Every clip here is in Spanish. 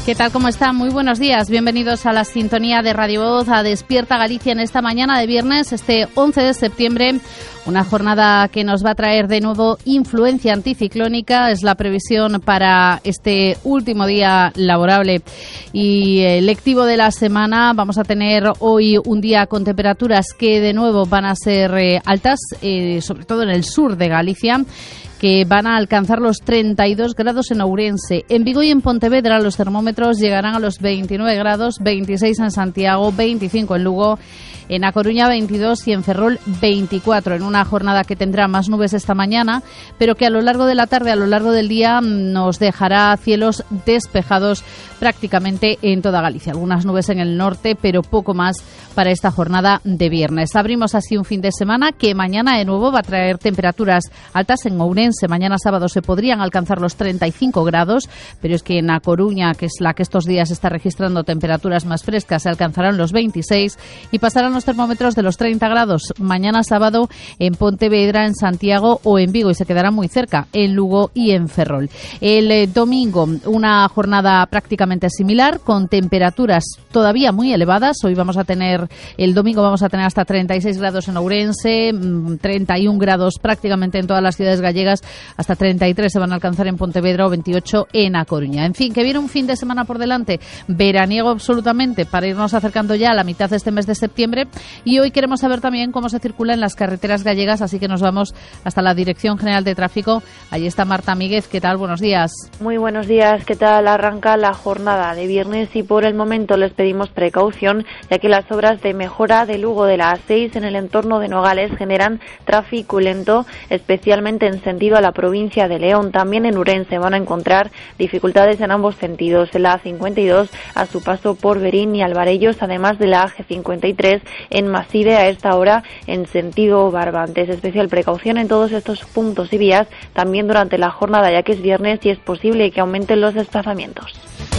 ¿Qué tal? ¿Cómo están? Muy buenos días. Bienvenidos a la sintonía de Radio Voz, a Despierta Galicia en esta mañana de viernes, este 11 de septiembre. Una jornada que nos va a traer de nuevo influencia anticiclónica. Es la previsión para este último día laborable y lectivo de la semana. Vamos a tener hoy un día con temperaturas que de nuevo van a ser altas, sobre todo en el sur de Galicia, que van a alcanzar los 32 grados en Ourense. En Vigo y en Pontevedra los termómetros llegarán a los 29 grados, 26 en Santiago, 25 en Lugo, en A Coruña 22 y en Ferrol 24, en una jornada que tendrá más nubes esta mañana, pero que a lo largo de la tarde, a lo largo del día, nos dejará cielos despejados prácticamente en toda Galicia. Algunas nubes en el norte, pero poco más para esta jornada de viernes. Abrimos así un fin de semana que mañana de nuevo va a traer temperaturas altas en Ourense. Mañana sábado se podrían alcanzar los 35 grados, pero es que en A Coruña, que es la que estos días está registrando temperaturas más frescas, se alcanzarán los 26 y pasarán los termómetros de los 30 grados mañana sábado en Pontevedra, en Santiago o en Vigo, y se quedarán muy cerca en Lugo y en Ferrol. El domingo una jornada prácticamente similar, con temperaturas todavía muy elevadas. El domingo vamos a tener hasta 36 grados en Ourense, 31 grados prácticamente en todas las ciudades gallegas, hasta 33 se van a alcanzar en Pontevedra o 28 en A Coruña. En fin, que viene un fin de semana por delante, veraniego absolutamente, para irnos acercando ya a la mitad de este mes de septiembre. Y hoy queremos saber también cómo se circula en las carreteras gallegas, así que nos vamos hasta la Dirección General de Tráfico. Allí está Marta Míguez. ¿Qué tal? Buenos días. Muy buenos días. ¿Qué tal? Arranca la jornada de viernes y por el momento les pedimos precaución, ya que las obras de mejora de Lugo de la A6 en el entorno de Nogales generan tráfico lento, especialmente en sentido a la provincia de León. También en Ourense van a encontrar dificultades en ambos sentidos, en la A52 a su paso por Berín y Alvarellos, además de la AG53 en Maside a esta hora en sentido Barbantes. Especial precaución en todos estos puntos y vías también durante la jornada, ya que es viernes y es posible que aumenten los desplazamientos.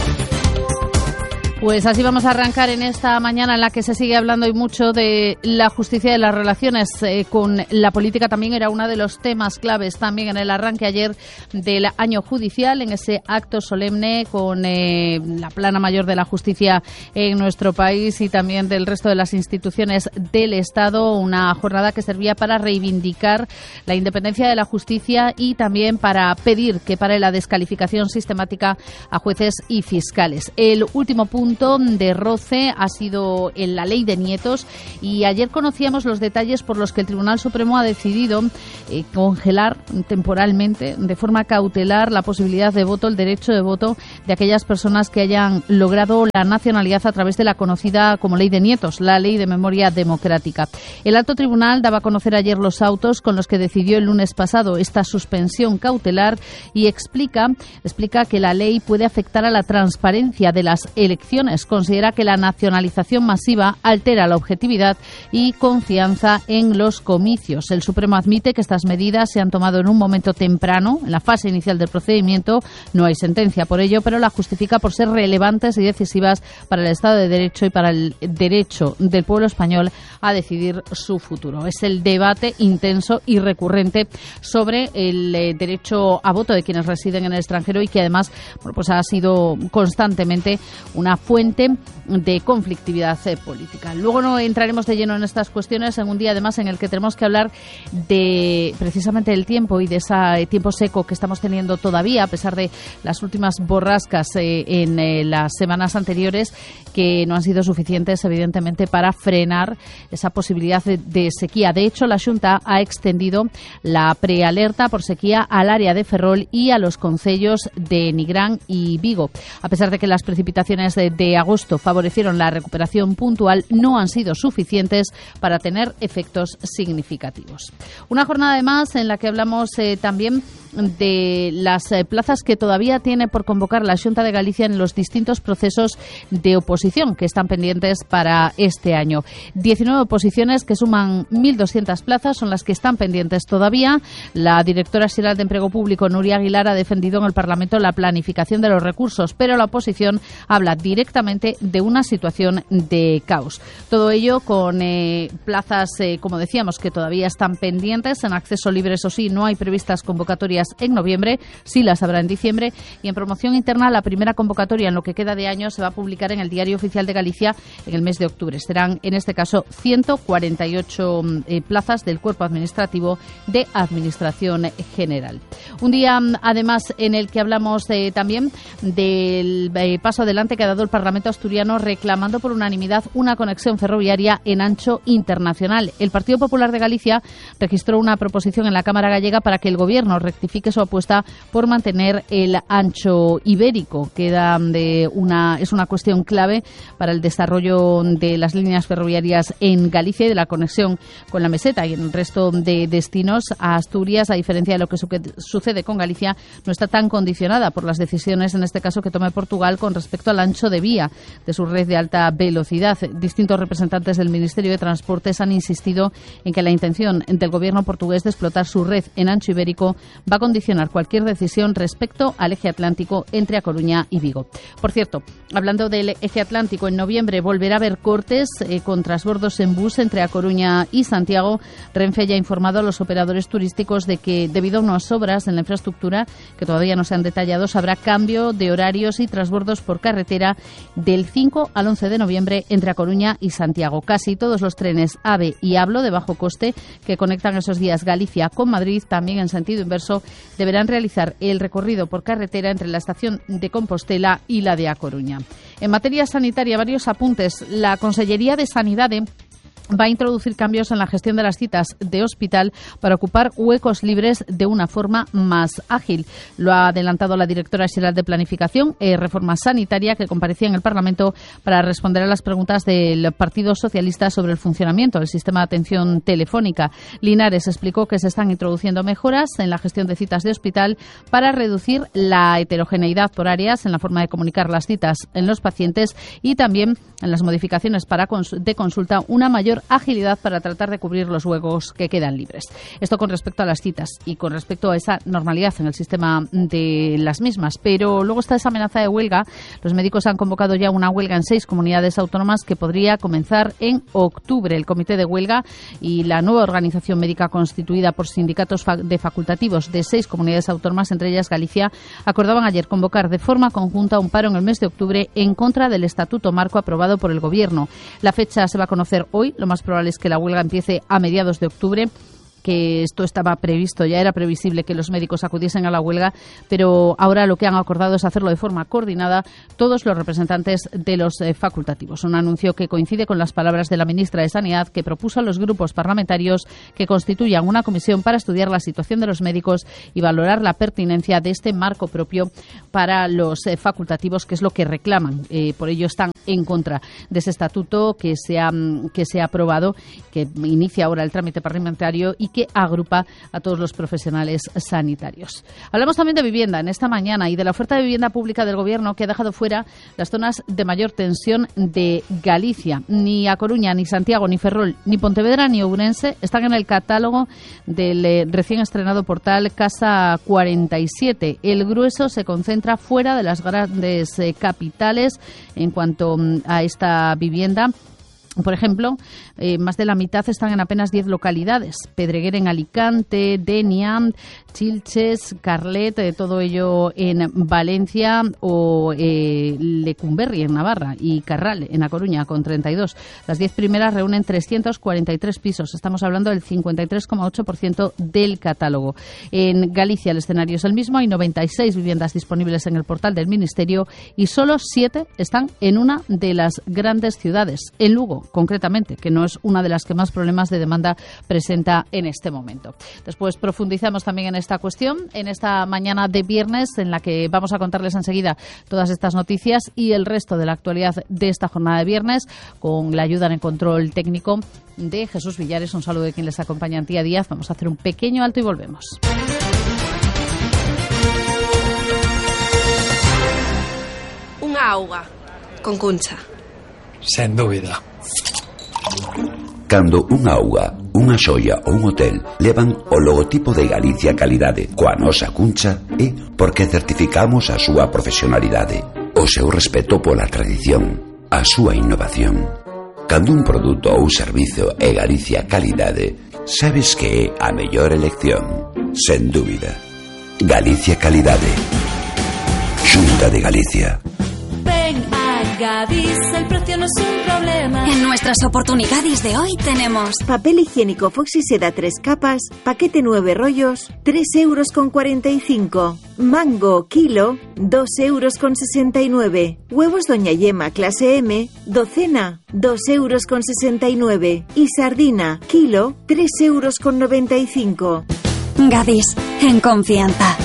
Pues así vamos a arrancar en esta mañana en la que se sigue hablando y mucho de la justicia y de las relaciones con la política. También era uno de los temas claves también en el arranque ayer del año judicial, en ese acto solemne con la plana mayor de la justicia en nuestro país y también del resto de las instituciones del Estado. Una jornada que servía para reivindicar la independencia de la justicia y también para pedir que pare la descalificación sistemática a jueces y fiscales. El último punto de roce ha sido en la ley de nietos, y ayer conocíamos los detalles por los que el Tribunal Supremo ha decidido congelar temporalmente, de forma cautelar, la posibilidad de voto, el derecho de voto de aquellas personas que hayan logrado la nacionalidad a través de la conocida como ley de nietos, la ley de memoria democrática. El alto tribunal daba a conocer ayer los autos con los que decidió el lunes pasado esta suspensión cautelar y explica que la ley puede afectar a la transparencia de las elecciones. Considera que la nacionalización masiva altera la objetividad y confianza en los comicios. El Supremo admite que estas medidas se han tomado en un momento temprano, en la fase inicial del procedimiento. No hay sentencia por ello, pero la justifica por ser relevantes y decisivas para el Estado de Derecho y para el derecho del pueblo español a decidir su futuro. Es el debate intenso y recurrente sobre el derecho a voto de quienes residen en el extranjero y que además pues ha sido constantemente una fuente de conflictividad política. Luego no entraremos de lleno en estas cuestiones en un día además en el que tenemos que hablar de precisamente del tiempo y de ese tiempo seco que estamos teniendo todavía, a pesar de las últimas borrascas en las semanas anteriores, que no han sido suficientes evidentemente para frenar esa posibilidad de sequía. De hecho, la Xunta ha extendido la prealerta por sequía al área de Ferrol y a los concellos de Nigrán y Vigo. A pesar de que las precipitaciones de agosto favorecieron la recuperación puntual, no han sido suficientes para tener efectos significativos. Una jornada además en la que hablamos también de las plazas que todavía tiene por convocar la Xunta de Galicia en los distintos procesos de oposición que están pendientes para este año. 19 oposiciones que suman 1.200 plazas son las que están pendientes todavía. La directora xeral de Empleo Público, Nuria Aguilar, ha defendido en el Parlamento la planificación de los recursos, pero la oposición habla directamente directamente de una situación de caos. Todo ello con plazas, como decíamos, que todavía están pendientes, en acceso libre, eso sí, no hay previstas convocatorias en noviembre, sí las habrá en diciembre, y en promoción interna la primera convocatoria en lo que queda de año se va a publicar en el Diario Oficial de Galicia en el mes de octubre. Serán, en este caso, 148 plazas del cuerpo administrativo de Administración General. Un día, además, en el que hablamos también del paso adelante que ha dado el Parlamento asturiano reclamando por unanimidad una conexión ferroviaria en ancho internacional. El Partido Popular de Galicia registró una proposición en la Cámara Gallega para que el Gobierno rectifique su apuesta por mantener el ancho ibérico, que es una cuestión clave para el desarrollo de las líneas ferroviarias en Galicia y de la conexión con la meseta y en el resto de destinos. A Asturias, a diferencia de lo que sucede con Galicia, no está tan condicionada por las decisiones, en este caso, que tome Portugal con respecto al ancho de vía de su red de alta velocidad. Distintos representantes del Ministerio de Transportes han insistido en que la intención del Gobierno portugués de explotar su red en ancho ibérico va a condicionar cualquier decisión respecto al eje atlántico entre A Coruña y Vigo. Por cierto, hablando del eje atlántico, en noviembre volverá a haber cortes con transbordos en bus entre A Coruña y Santiago. Renfe ya ha informado a los operadores turísticos de que, debido a unas obras en la infraestructura que todavía no se han detallado, habrá cambio de horarios y transbordos por carretera del 5 al 11 de noviembre entre A Coruña y Santiago. Casi todos los trenes AVE y ABLO de bajo coste que conectan esos días Galicia con Madrid, también en sentido inverso, deberán realizar el recorrido por carretera entre la estación de Compostela y la de A Coruña. En materia sanitaria, varios apuntes. La Consellería de Sanidad va a introducir cambios en la gestión de las citas de hospital para ocupar huecos libres de una forma más ágil. Lo ha adelantado la directora general de Planificación y Reforma Sanitaria, que comparecía en el Parlamento para responder a las preguntas del Partido Socialista sobre el funcionamiento del sistema de atención telefónica. Linares explicó que se están introduciendo mejoras en la gestión de citas de hospital para reducir la heterogeneidad por áreas en la forma de comunicar las citas en los pacientes y también en las modificaciones de consulta, una mayor agilidad para tratar de cubrir los huecos que quedan libres. Esto con respecto a las citas y con respecto a esa normalidad en el sistema de las mismas. Pero luego está esa amenaza de huelga. Los médicos han convocado ya una huelga en 6 comunidades autónomas que podría comenzar en octubre. El comité de huelga y la nueva organización médica constituida por sindicatos de facultativos de 6 comunidades autónomas, entre ellas Galicia, acordaban ayer convocar de forma conjunta un paro en el mes de octubre en contra del Estatuto Marco aprobado por el Gobierno. La fecha se va a conocer hoy. Lo más probable es que la huelga empiece a mediados de octubre, que esto estaba previsto, ya era previsible que los médicos acudiesen a la huelga, pero ahora lo que han acordado es hacerlo de forma coordinada todos los representantes de los facultativos. Un anuncio que coincide con las palabras de la ministra de Sanidad, que propuso a los grupos parlamentarios que constituyan una comisión para estudiar la situación de los médicos y valorar la pertinencia de este marco propio para los facultativos, que es lo que reclaman. Por ello están en contra de ese estatuto que se ha aprobado, que inicia ahora el trámite parlamentario y que agrupa a todos los profesionales sanitarios. Hablamos también de vivienda en esta mañana y de la oferta de vivienda pública del Gobierno, que ha dejado fuera las zonas de mayor tensión de Galicia. Ni A Coruña, ni Santiago, ni Ferrol, ni Pontevedra, ni Ourense están en el catálogo del recién estrenado portal Casa 47. El grueso se concentra fuera de las grandes capitales en cuanto a esta vivienda. Por ejemplo, más de la mitad están en apenas 10 localidades. Pedreguer en Alicante, Denia, Chilches, Carlet, todo ello en Valencia, o Lecumberri en Navarra y Carral en A Coruña con 32. Las 10 primeras reúnen 343 pisos. Estamos hablando del 53,8% del catálogo. En Galicia el escenario es el mismo. Hay 96 viviendas disponibles en el portal del Ministerio y solo 7 están en una de las grandes ciudades, en Lugo, concretamente, que no es una de las que más problemas de demanda presenta en este momento. Después profundizamos también en esta cuestión, en esta mañana de viernes, en la que vamos a contarles enseguida todas estas noticias y el resto de la actualidad de esta jornada de viernes, con la ayuda en el control técnico de Jesús Villares. Un saludo de quien les acompaña, Antía Díaz. Vamos a hacer un pequeño alto y volvemos. Unha auga con Cuncha. Sen dúbida. Cando unha auga, unha xoia ou un hotel levan o logotipo de Galicia Calidade coa nosa Cuncha, é porque certificamos a súa profesionalidade. o seu respeto pola tradición, a súa innovación. Cando un produto ou servizo é Galicia Calidade, sabes que é a mellor elección, sen dúbida. Galicia Calidade. Xunta de Galicia. Ven a Gadis, el precio no es un problema. En nuestras oportunidades de hoy tenemos papel higiénico Foxy Seda 3 capas, paquete 9 rollos, 3,45 €. Mango, kilo, 2,69 €. Huevos Doña Yema, clase M, docena, 2,69 €. Y sardina, kilo, 3,95 €. Gadis, en confianza.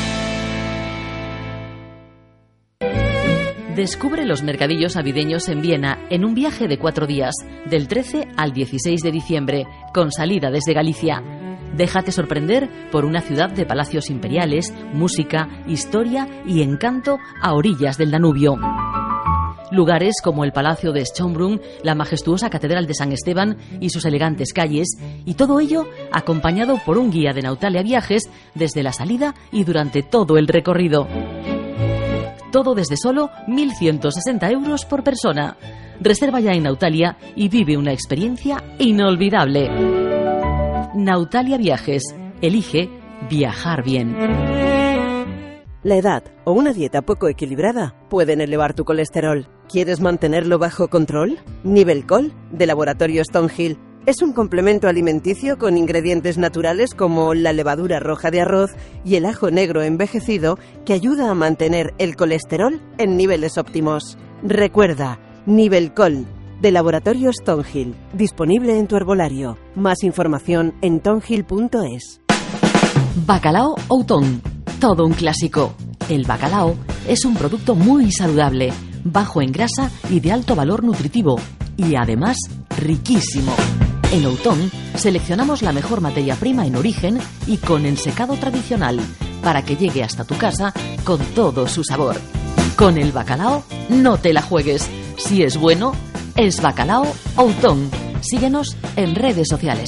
Descubre los mercadillos navideños en Viena en un viaje de 4 días, del 13 al 16 de diciembre, con salida desde Galicia. Déjate sorprender por una ciudad de palacios imperiales, música, historia y encanto a orillas del Danubio. Lugares como el Palacio de Schönbrunn, la majestuosa Catedral de San Esteban y sus elegantes calles, y todo ello acompañado por un guía de Nautalia Viajes desde la salida y durante todo el recorrido. Todo desde solo 1.160 € por persona. Reserva ya en Nautalia y vive una experiencia inolvidable. Nautalia Viajes. Elige viajar bien. La edad o una dieta poco equilibrada pueden elevar tu colesterol. ¿Quieres mantenerlo bajo control? Nivelcol, de Laboratorio Stonehill. Es un complemento alimenticio con ingredientes naturales como la levadura roja de arroz y el ajo negro envejecido que ayuda a mantener el colesterol en niveles óptimos. Recuerda, Nivelcol, de Laboratorio Stonehill, disponible en tu herbolario. Más información en tonhill.es. Bacalao Outón, todo un clásico. El bacalao es un producto muy saludable, bajo en grasa y de alto valor nutritivo, y además riquísimo. En Outón seleccionamos la mejor materia prima en origen y con ensecado tradicional para que llegue hasta tu casa con todo su sabor. Con el bacalao no te la juegues. Si es bueno, es Bacalao Outón. Síguenos en redes sociales.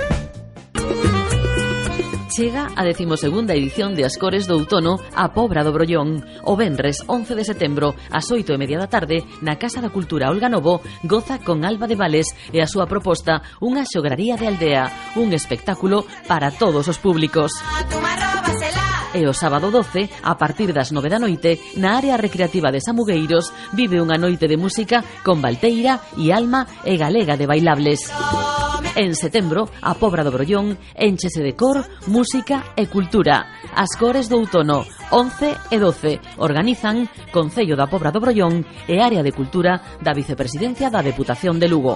Chega a 12ª edición de Ascores do Outono a Pobra do Brollón. O venres 11 de setembro ás 8:30 da tarde na Casa da Cultura Olga Novo goza con Alba de Vales e a súa proposta unha xograría de aldea, un espectáculo para todos os públicos. E o sábado 12, a partir das 9 da noite, na área recreativa de Samugueiros, vive unha noite de música con Valteira e Alma e Galega de Bailables. En setembro, a Pobra do Brollón énchese de cor, música e cultura. Ascores do Outono, 11 e 12. Organizan Concello da Pobra do Brollón e Área de Cultura da Vicepresidencia da Deputación de Lugo.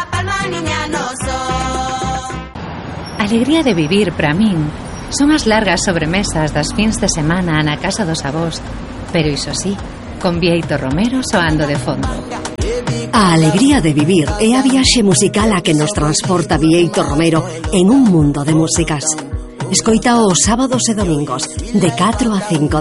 Alegría de vivir para min son as largas sobremesas das fins de semana na casa dos avós, pero iso sí, con Bieito Romero soando de fondo. A alegría de vivir é a viaxe musical a que nos transporta Bieito Romero en un mundo de músicas. Escoita os sábados e domingos de 4 a 5